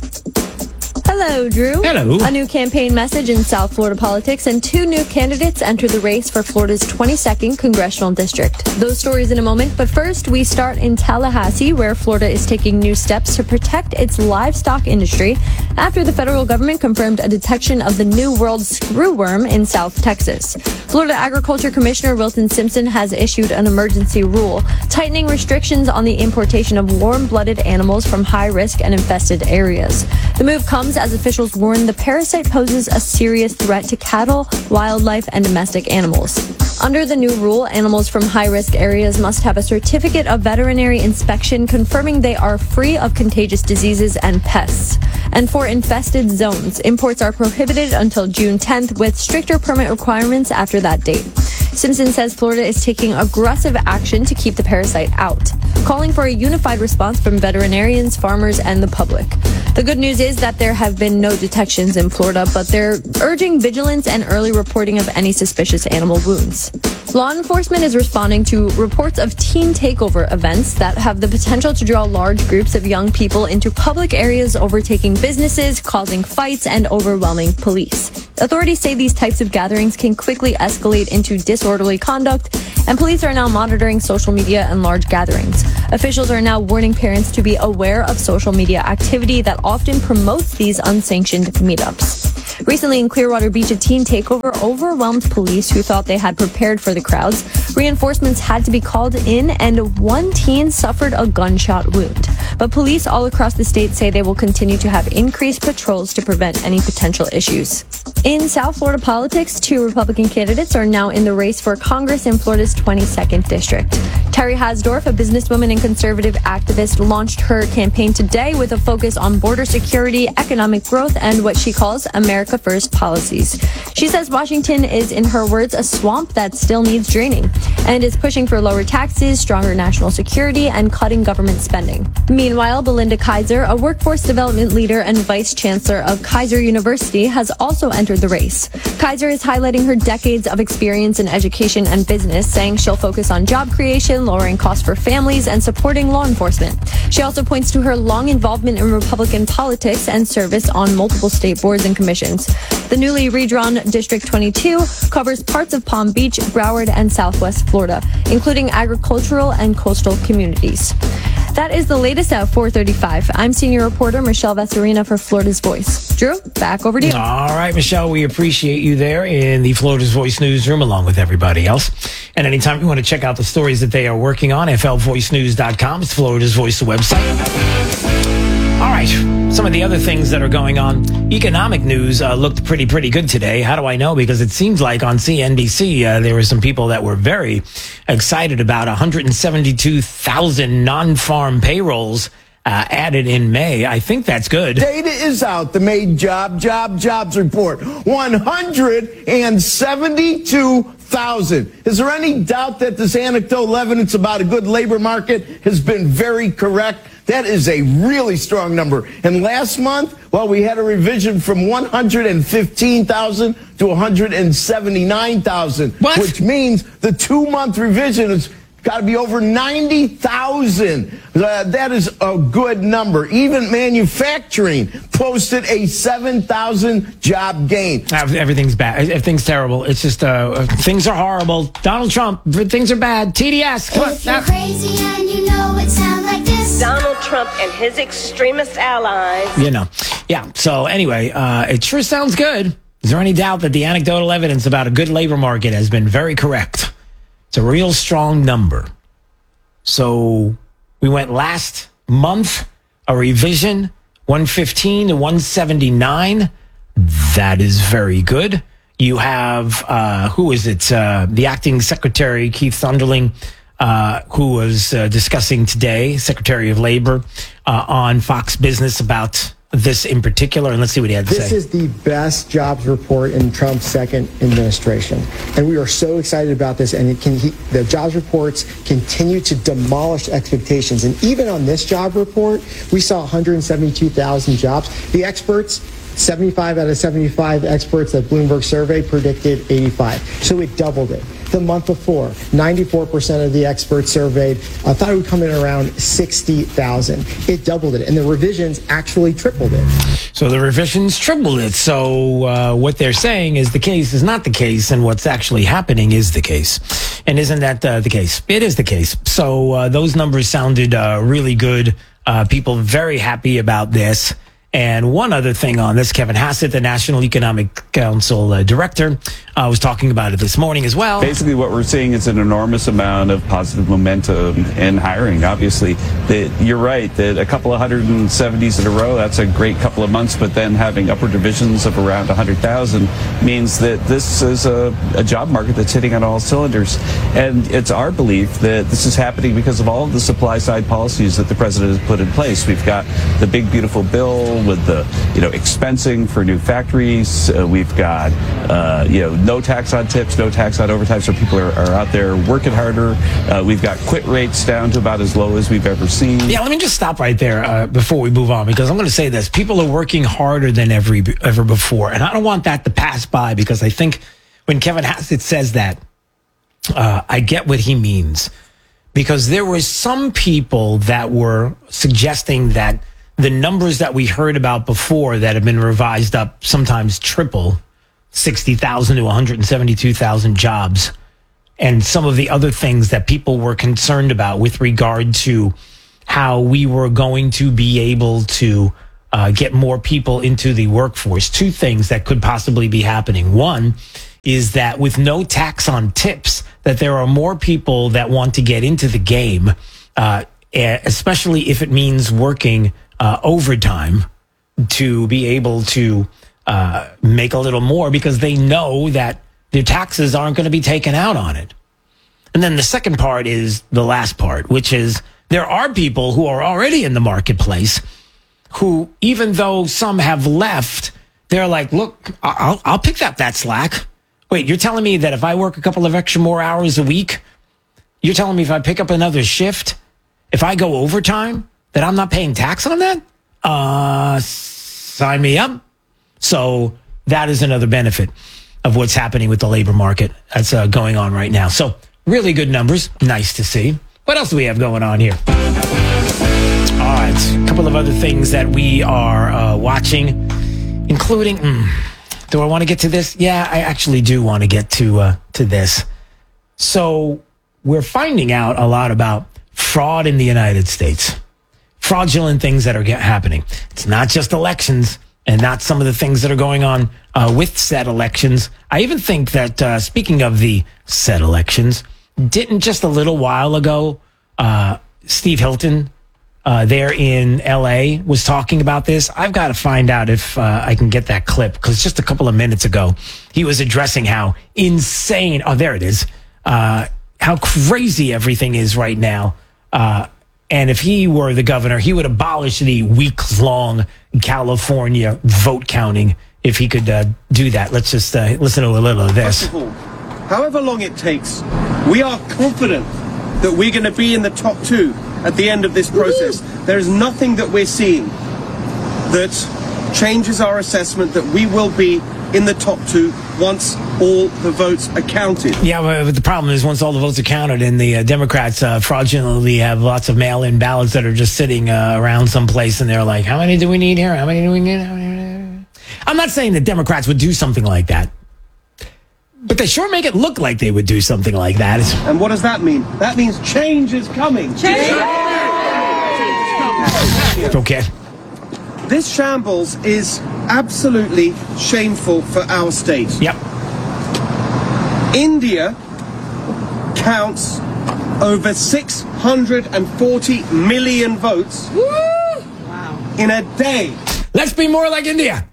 Hello, Drew. Hello. A new campaign message in South Florida politics, and 2 new candidates enter the race for Florida's 22nd congressional district. Those stories in a moment, but first we start in Tallahassee, where Florida is taking new steps to protect its livestock industry after the federal government confirmed a detection of the New World screwworm in South Texas. Florida Agriculture Commissioner Wilton Simpson has issued an emergency rule tightening restrictions on the importation of warm-blooded animals from high-risk and infested areas. The move comes as officials warn the parasite poses a serious threat to cattle, wildlife, and domestic animals. Under the new rule, animals from high-risk areas must have a certificate of veterinary inspection confirming they are free of contagious diseases and pests. And for infested zones, imports are prohibited until June 10th with stricter permit requirements after that date. Simpson says Florida is taking aggressive action to keep the parasite out, calling for a unified response from veterinarians, farmers, and the public. The good news is that there have been no detections in Florida, but they're urging vigilance and early reporting of any suspicious animal wounds. Law enforcement is responding to reports of teen takeover events that have the potential to draw large groups of young people into public areas, overtaking businesses, causing fights, and overwhelming police. Authorities say these types of gatherings can quickly escalate into disorderly conduct, and police are now monitoring social media and large gatherings. Officials are now warning parents to be aware of social media activity that often promotes these unsanctioned meetups. Recently in Clearwater Beach, a teen takeover overwhelmed police who thought they had prepared for the crowds. Reinforcements had to be called in, and one teen suffered a gunshot wound. But police all across the state say they will continue to have increased patrols to prevent any potential issues. In South Florida politics, 2 Republican candidates are now in the race for Congress in Florida's 22nd district. Terry Hasdorf, a businesswoman and conservative activist, launched her campaign today with a focus on border security, economic growth, and what she calls America First policies. She says Washington is, in her words, a swamp that still needs draining, and is pushing for lower taxes, stronger national security, and cutting government spending. Meanwhile, Belinda Kaiser, a workforce development leader and vice chancellor of Kaiser University, has also entered the race. Kaiser is highlighting her decades of experience in education and business, saying she'll focus on job creation, lowering costs for families, and supporting law enforcement. She also points to her long involvement in Republican politics and service on multiple state boards and commissions. The newly redrawn District 22 covers parts of Palm Beach, Broward, and Southwest Florida, including agricultural and coastal communities. That is the latest at 4:35. I'm senior reporter Michelle Vesarina for Florida's Voice. Drew, back over to you. All right, Michelle, we appreciate you there in the Florida's Voice newsroom along with everybody else. And anytime you want to check out the stories that they are working on, flvoicenews.com is Florida's Voice website. All right, some of the other things that are going on. Economic news looked pretty good today. How do I know? Because it seems like on CNBC, there were some people that were very excited about 172,000 non-farm payrolls added in May. I think that's good. Data is out. The May jobs report. 172,000. Is there any doubt that this anecdotal evidence about a good labor market has been very correct? That is a really strong number. And last month, well, we had a revision from 115,000 to 179,000, which means the 2-month revision has got to be over 90,000. That is a good number. Even manufacturing posted a 7,000 job gain. Everything's bad. Everything's terrible. It's just things are horrible. Donald Trump, things are bad. TDS. If you're crazy and you know it sounds like this. Donald Trump and his extremist allies. You know. Yeah. So anyway, it sure sounds good. Is there any doubt that the anecdotal evidence about a good labor market has been very correct? It's a real strong number. So we went last month, a revision, 115 to 179. That is very good. You have, who is it? The acting secretary, Keith Sunderling, who was discussing today, Secretary of Labor, on Fox Business about this in particular, and let's see what he had to say. This is the best jobs report in Trump's second administration, and we are so excited about this. And the jobs reports continue to demolish expectations. And even on this job report, we saw 172,000 jobs. The experts, 75 out of 75 experts that Bloomberg surveyed predicted 85. So it doubled it. The month before, 94% of the experts surveyed thought it would come in around 60,000. It doubled it, and the revisions actually tripled it. So the revisions tripled it. So what they're saying is the case is not the case, and what's actually happening is the case. And isn't that the case? It is the case. So those numbers sounded really good. People very happy about this. And one other thing on this, Kevin Hassett, the National Economic Council director, was talking about it this morning as well. Basically, what we're seeing is an enormous amount of positive momentum in hiring. Obviously, you're right that a couple of 170s in a row, that's a great couple of months, but then having upward divisions of around 100,000 means that this is a job market that's hitting on all cylinders. And it's our belief that this is happening because of all of the supply-side policies that the president has put in place. We've got the big, beautiful bill with the expensing for new factories. We've got no tax on tips, no tax on overtime, so people are out there working harder. We've got quit rates down to about as low as we've ever seen. Yeah, let me just stop right there before we move on, because I'm going to say this: people are working harder than ever before, and I don't want that to pass by, because I think when Kevin Hassett says that, I get what he means, because there were some people that were suggesting that the numbers that we heard about before that have been revised up, sometimes triple, 60,000 to 172,000 jobs, and some of the other things that people were concerned about with regard to how we were going to be able to get more people into the workforce. Two things that could possibly be happening. One is that with no tax on tips, that there are more people that want to get into the game, especially if it means working overtime to be able to make a little more, because they know that their taxes aren't going to be taken out on it. And then the second part is the last part, which is there are people who are already in the marketplace who, even though some have left, they're like, look, I'll pick up that slack. Wait, you're telling me that if I work a couple of extra more hours a week, you're telling me if I pick up another shift, if I go overtime, that I'm not paying tax on that? Sign me up. So that is another benefit of what's happening with the labor market that's going on right now. So really good numbers. Nice to see. What else do we have going on here? All right. A couple of other things that we are watching, including, do I want to get to this? Yeah, I actually do want to get to this. So we're finding out a lot about fraud in the United States. Fraudulent things that are happening. It's not just elections and not some of the things that are going on with said elections. I even think that, speaking of the said elections, didn't just a little while ago, Steve Hilton there in L.A. was talking about this. I've got to find out if I can get that clip, because just a couple of minutes ago, he was addressing how insane, there it is, how crazy everything is right now. And if he were the governor, he would abolish the week-long California vote counting if he could do that. Let's just listen to a little of this. First of all, however long it takes, we are confident that we're going to be in the top two at the end of this process. There is nothing that we're seeing that changes our assessment that we will be in the top two once all the votes are counted. Yeah, but the problem is once all the votes are counted and the Democrats fraudulently have lots of mail-in ballots that are just sitting around someplace, and they're like, how many do we need here? How many do we need? I'm not saying that Democrats would do something like that, but they sure make it look like they would do something like that. And what does that mean? That means change is coming. Change is coming. Okay. This shambles is absolutely shameful for our state. Yep. India counts over 640 million votes in a day. Let's be more like India.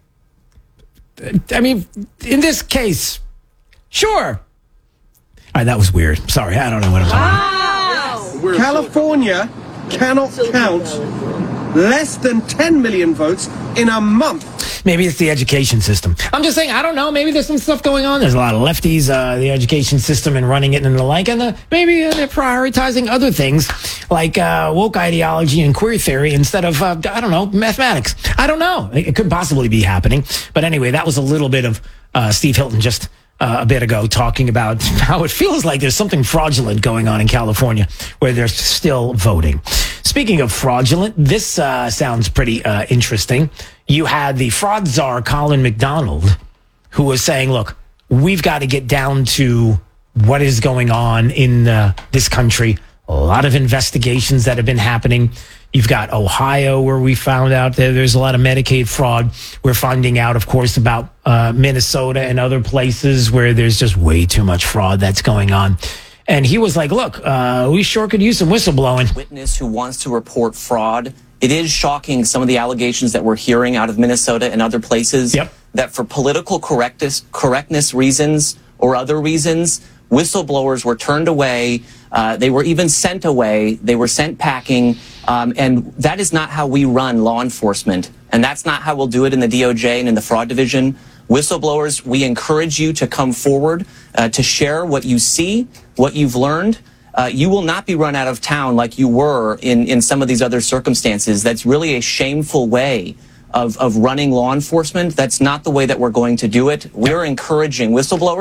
I mean, in this case, sure. All right, that was weird. Sorry, I don't know what I'm talking about. California cannot count less than 10 million votes in a month. Maybe it's the education system. I'm just saying, I don't know. Maybe there's some stuff going on. There's a lot of lefties, the education system and running it and the like. And maybe they're prioritizing other things like woke ideology and queer theory instead of, I don't know, mathematics. I don't know. It could possibly be happening. But anyway, that was a little bit of Steve Hilton just a bit ago talking about how it feels like there's something fraudulent going on in California where they're still voting. Speaking of fraudulent, this sounds pretty interesting. You had the fraud czar, Colin McDonald, who was saying, look, we've got to get down to what is going on in this country. A lot of investigations that have been happening. You've got Ohio, where we found out that there's a lot of Medicaid fraud. We're finding out, of course, about Minnesota and other places where there's just way too much fraud that's going on. And he was like, look, we sure could use some whistleblowing. Witness who wants to report fraud. It is shocking, some of the allegations that we're hearing out of Minnesota and other places, that for political correctness reasons or other reasons, whistleblowers were turned away. They were even sent away. They were sent packing. And that is not how we run law enforcement. And that's not how we'll do it in the DOJ and in the fraud division. Whistleblowers, we encourage you to come forward to share what you see, what you've learned. You will not be run out of town like you were in some of these other circumstances. That's really a shameful way of running law enforcement. That's not the way that we're going to do it. We're encouraging whistleblowers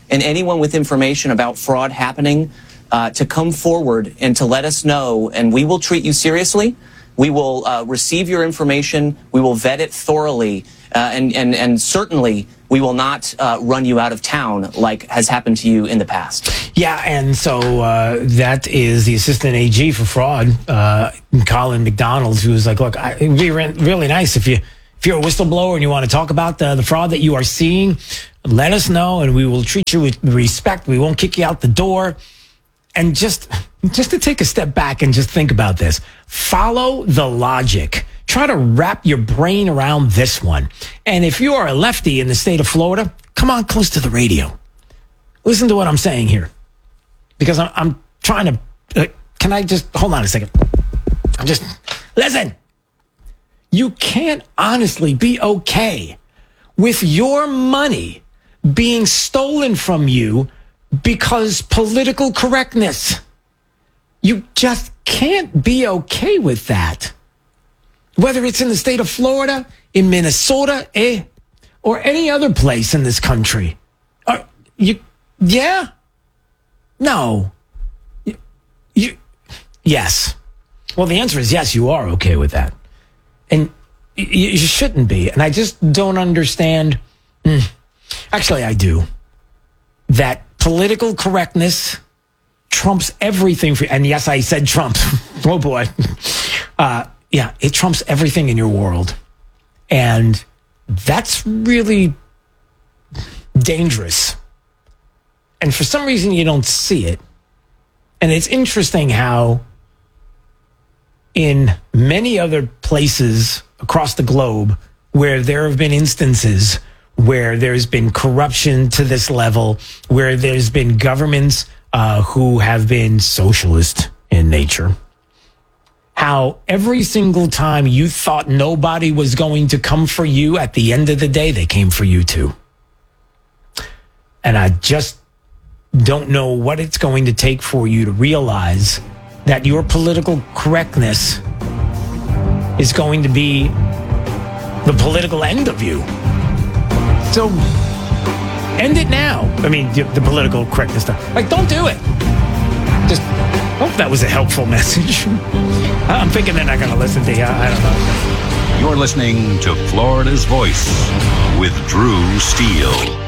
and anyone with information about fraud happening to come forward and to let us know, and we will treat you seriously. We will receive your information. We will vet it thoroughly, and certainly we will not run you out of town like has happened to you in the past. Yeah, and so that is the assistant AG for fraud, Colin McDonald, who was like, look, it would be really nice if you're a whistleblower and you want to talk about the fraud that you are seeing, let us know and we will treat you with respect. We won't kick you out the door. And just to take a step back and just think about this, follow the logic. Try to wrap your brain around this one. And if you are a lefty in the state of Florida, come on close to the radio. Listen to what I'm saying here. Because I'm trying to, can I just, hold on a second. Listen. You can't honestly be okay with your money being stolen from you because political correctness. You just can't be okay with that. Whether it's in the state of Florida, in Minnesota, or any other place in this country. Yeah? No. Yes. Well, the answer is yes, you are okay with that. And you shouldn't be. And I just don't understand. Actually, I do. That political correctness trumps everything for you. And yes, I said Trump. Oh, boy. Yeah, it trumps everything in your world. And that's really dangerous. And for some reason, you don't see it. And it's interesting how in many other places across the globe where there have been instances where there's been corruption to this level, where there's been governments who have been socialist in nature, how every single time you thought nobody was going to come for you, at the end of the day, they came for you too. And I just don't know what it's going to take for you to realize that your political correctness is going to be the political end of you. So end it now. I mean, the political correctness stuff. Like, don't do it. Just hope that was a helpful message. I'm thinking they're not going to listen to you. I don't know. You're listening to Florida's Voice with Drew Steele.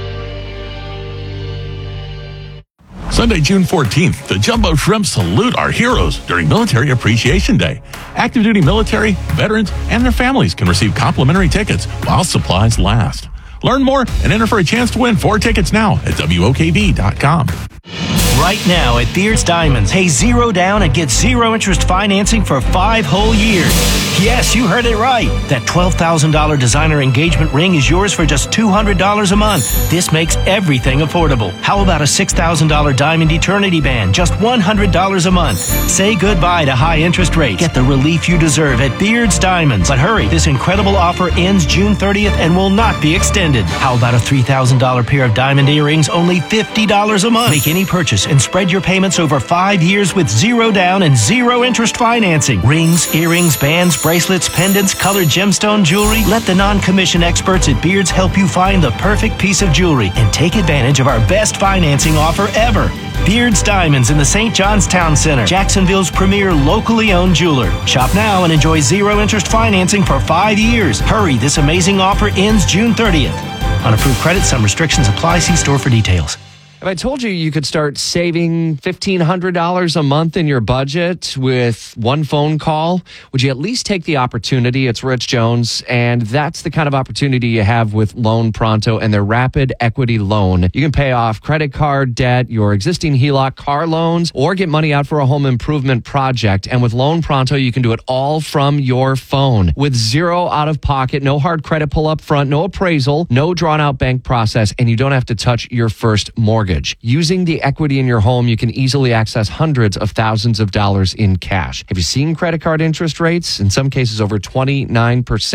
Sunday, June 14th, the Jumbo Shrimp salute our heroes during Military Appreciation Day. Active duty military, veterans, and their families can receive complimentary tickets while supplies last. Learn more and enter for a chance to win 4 tickets now at WOKV.com. Right now at Beard's Diamonds, pay $0 down and get 0 interest financing for 5 whole years. Yes, you heard it right. That $12,000 designer engagement ring is yours for just $200 a month. This makes everything affordable. How about a $6,000 diamond eternity band, just $100 a month? Say goodbye to high interest rates. Get the relief you deserve at Beard's Diamonds. But hurry, this incredible offer ends June 30th and will not be extended. How about a $3,000 pair of diamond earrings, only $50 a month? Make any purchase and spread your payments over 5 years with 0 down and 0 interest financing. Rings, earrings, bands, bracelets, pendants, colored gemstone jewelry. Let the non-commission experts at Beards help you find the perfect piece of jewelry and take advantage of our best financing offer ever. Beards Diamonds in the St. John's Town Center, Jacksonville's premier locally owned jeweler. Shop now and enjoy 0 interest financing for 5 years. Hurry, this amazing offer ends June 30th. On approved credit, some restrictions apply. See store for details. If I told you could start saving $1,500 a month in your budget with one phone call, would you at least take the opportunity? It's Rich Jones, and that's the kind of opportunity you have with Loan Pronto and their rapid equity loan. You can pay off credit card debt, your existing HELOC car loans, or get money out for a home improvement project. And with Loan Pronto, you can do it all from your phone with 0 out of pocket, no hard credit pull up front, no appraisal, no drawn out bank process, and you don't have to touch your first mortgage. Using the equity in your home, you can easily access hundreds of thousands of dollars in cash. Have you seen credit card interest rates? In some cases, over 29%.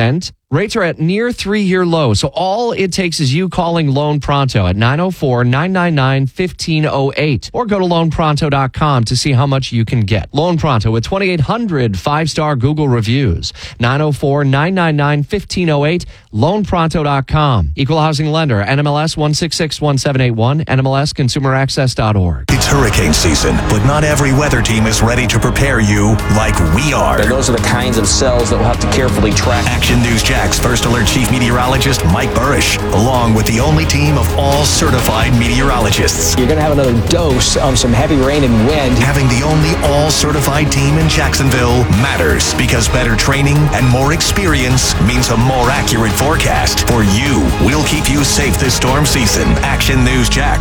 Rates are at near 3-year lows. So all it takes is you calling Loan Pronto at 904-999-1508 or go to loanpronto.com to see how much you can get. Loan Pronto with 2,800 5-star Google reviews. 904-999-1508, loanpronto.com. Equal housing lender, NMLS 1661781, NMLSconsumeraccess.org. It's hurricane season, but not every weather team is ready to prepare you like we are. And those are the kinds of cells that we'll have to carefully track. Action News Jack's First Alert Chief Meteorologist Mike Burrish, along with the only team of all certified meteorologists. You're going to have another dose of some heavy rain and wind. Having the only all certified team in Jacksonville matters because better training and more experience means a more accurate forecast for you. We'll keep you safe this storm season. Action News Jack